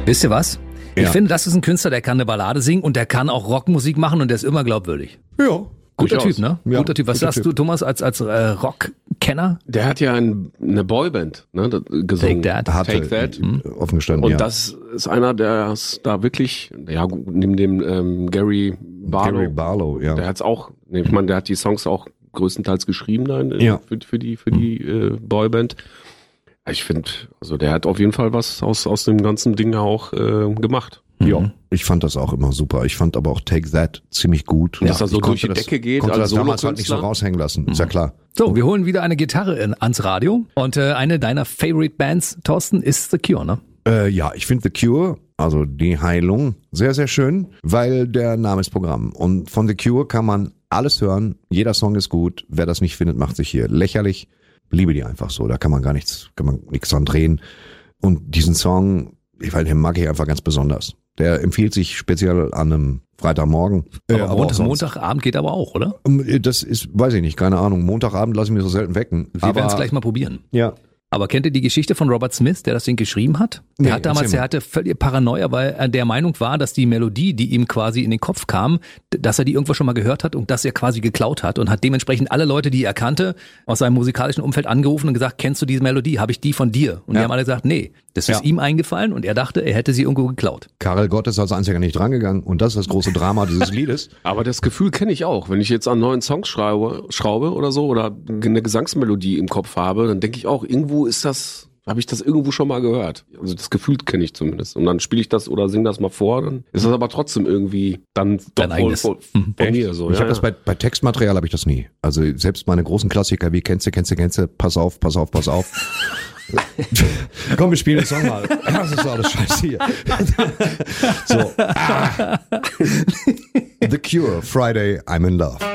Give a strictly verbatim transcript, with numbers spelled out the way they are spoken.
Wisst ihr was? Ich Ja. finde, das ist ein Künstler, der kann eine Ballade singen und der kann auch Rockmusik machen und der ist immer glaubwürdig. Ja. Guter Durchaus. Typ, ne? Ja, guter Typ. Was guter sagst Typ. du, Thomas, als, als äh, Rockkenner? Der hat ja ein, eine Boyband ne, das- gesungen. Take That. Hatte, Take That. Offen gestanden, Und ja. das ist einer, der es da wirklich, ja, gut, neben dem ähm, Gary Barlow. Gary Barlow, ja. Der hat's auch, ne, ich meine, der hat die Songs auch größtenteils geschrieben dann äh, Ja. für, für die für die äh, Boyband. Ich finde, also der hat auf jeden Fall was aus aus dem ganzen Ding auch äh, gemacht. Ja, ich fand das auch immer super. Ich fand aber auch Take That ziemlich gut. Und dass er so ich durch die konnte Decke geht konnte als das damals halt nicht so Solokünstler. raushängen lassen, ist ja klar. So, wir holen wieder eine Gitarre in, ans Radio. Und äh, eine deiner Favorite Bands, Thorsten, ist The Cure, ne? Äh, ja, ich finde The Cure, also die Heilung, sehr, sehr schön, weil der Name ist Programm. Und von The Cure kann man alles hören. Jeder Song ist gut. Wer das nicht findet, macht sich hier lächerlich. Liebe die einfach so. Da kann man gar nichts, kann man nichts dran drehen. Und diesen Song, ich weiß, den mag ich einfach ganz besonders. Der empfiehlt sich speziell an einem Freitagmorgen. Äh, Aber auch Montag, sonst. Montagabend geht aber auch, oder? Das ist, weiß ich nicht, keine Ahnung. Montagabend lasse ich mich so selten wecken. Wir werden es gleich mal probieren. Ja. Aber kennt ihr die Geschichte von Robert Smith, der das Ding geschrieben hat? Der Nee, hat damals, erzähl der mal. hatte völlig Paranoia, weil er der Meinung war, dass die Melodie, die ihm quasi in den Kopf kam, dass er die irgendwo schon mal gehört hat und dass er quasi geklaut hat und hat dementsprechend alle Leute, die er kannte, aus seinem musikalischen Umfeld angerufen und gesagt, kennst du diese Melodie? Habe ich die von dir? Und die Ja. haben alle gesagt, nee, das ist Ja. ihm eingefallen und er dachte, er hätte sie irgendwo geklaut. Karel Gott ist als einziger nicht drangegangen und das ist das große Drama dieses Liedes. Aber das Gefühl kenne ich auch. Wenn ich jetzt an neuen Songs schraube, schraube oder so oder eine Gesangsmelodie im Kopf habe, dann denke ich auch, irgendwo ist das, habe ich das irgendwo schon mal gehört. Also das Gefühl kenne ich zumindest. Und dann spiele ich das oder singe das mal vor, dann ist das aber trotzdem irgendwie dann Dein doch eigenes. von, von, von mir so. Ich ja, habe das ja. bei, bei Textmaterial habe ich das nie. Also selbst meine großen Klassiker wie kennst du, kennst du, kennst du, pass auf, pass auf, pass auf. Komm, wir spielen den Song mal. Das ist doch alles scheiße hier. So. Ah. The Cure, Friday, I'm in Love.